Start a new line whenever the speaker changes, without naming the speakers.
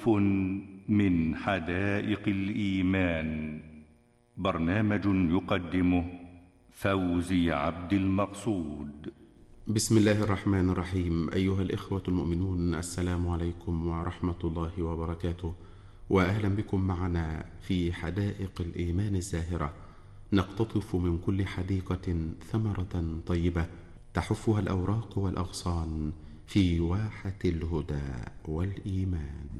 لطف من حدائق الإيمان. برنامج يقدمه فوزي عبد المقصود.
بسم الله الرحمن الرحيم. أيها الإخوة المؤمنون، السلام عليكم ورحمة الله وبركاته، وأهلا بكم معنا في حدائق الإيمان الزاهرة. نقتطف من كل حديقة ثمرة طيبة تحفها الأوراق والأغصان في واحة الهدى والإيمان.